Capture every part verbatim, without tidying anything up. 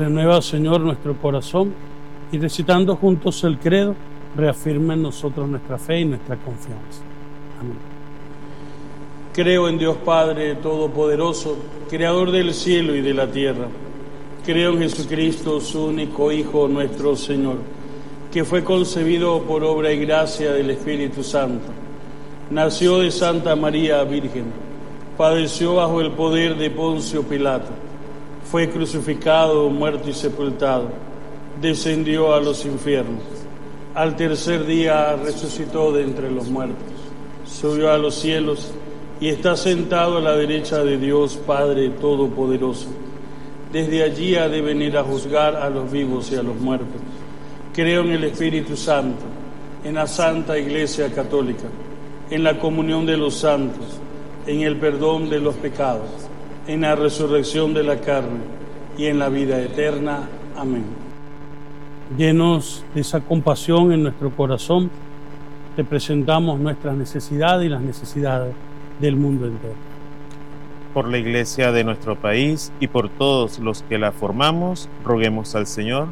Renueva, Señor, nuestro corazón y recitando juntos el credo, reafirma en nosotros nuestra fe y nuestra confianza. Amén. Creo en Dios Padre Todopoderoso, Creador del cielo y de la tierra. Creo en Jesucristo, su único Hijo, nuestro Señor, que fue concebido por obra y gracia del Espíritu Santo. Nació de Santa María Virgen, padeció bajo el poder de Poncio Pilato, fue crucificado, muerto y sepultado, descendió a los infiernos. Al tercer día resucitó de entre los muertos, subió a los cielos y está sentado a la derecha de Dios Padre Todopoderoso. Desde allí ha de venir a juzgar a los vivos y a los muertos. Creo en el Espíritu Santo, en la Santa Iglesia Católica, en la comunión de los santos, en el perdón de los pecados, en la resurrección de la carne y en la vida eterna. Amén. Llenos de esa compasión en nuestro corazón, te presentamos nuestras necesidades y las necesidades del mundo entero. Por la Iglesia de nuestro país y por todos los que la formamos, roguemos al Señor.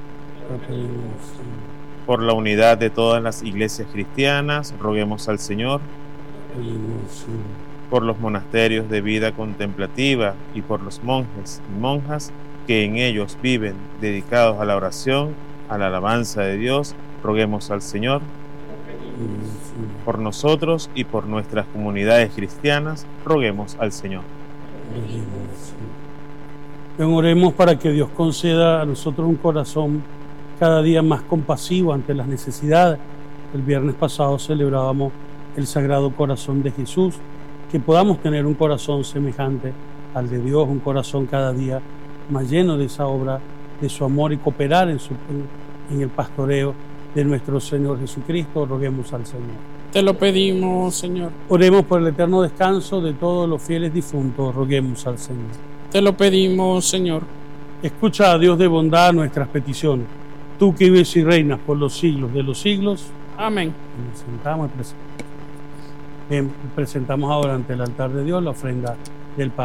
Por la unidad de todas las iglesias cristianas, roguemos al Señor. Por los monasterios de vida contemplativa y por los monjes y monjas que en ellos viven, dedicados a la oración, a la alabanza de Dios, roguemos al Señor. Por nosotros y por nuestras comunidades cristianas, roguemos al Señor. Oremos para que Dios conceda a nosotros un corazón cada día más compasivo ante las necesidades. El viernes pasado celebrábamos el Sagrado Corazón de Jesús, que podamos tener un corazón semejante al de Dios, un corazón cada día más lleno de esa obra de su amor y cooperar en, su, en, en el pastoreo de nuestro Señor Jesucristo. Roguemos al Señor. Te lo pedimos, Señor. Oremos por el eterno descanso de todos los fieles difuntos. Roguemos al Señor. Te lo pedimos, Señor. Escucha, a Dios de bondad, nuestras peticiones. Tú que vives y reinas por los siglos de los siglos. Amén. Nos sentamos y presentamos. Bien, presentamos ahora ante el altar de Dios la ofrenda del Padre.